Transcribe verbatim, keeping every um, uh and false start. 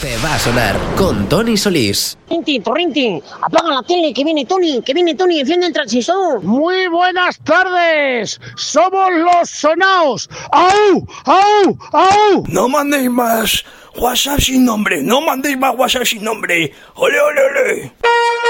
Te va a sonar con Tony Solís. Rinti, Torrinti, apaga la tele, que viene Tony, que viene Tony, enciende el transistor. Muy buenas tardes, somos los sonaos. ¡Au! ¡Au! ¡Au! No mandéis más WhatsApp sin nombre, no mandéis más WhatsApp sin nombre. ¡Ole, ole, ole!